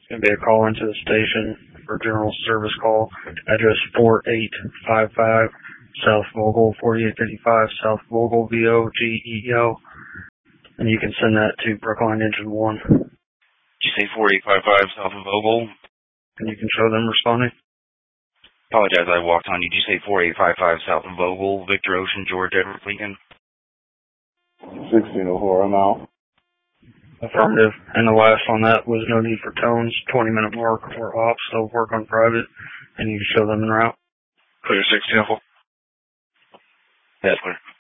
It's going to be a call into the station for general service call. Address 4855 South Vogel, 4855 South Vogel, VOGEL. And you can send that to Brookline Engine 1. Did you say 4855 South of Vogel? And you can show them responding. Apologize, I walked on you. Did you say 4855 South of Vogel, Victor Ocean, George Edward Lincoln? 1604, I'm out. Affirmative. And the last on that was no need for tones, 20-minute mark or ops. They'll work on private, and you can show them en route. Clear 1604. That's clear.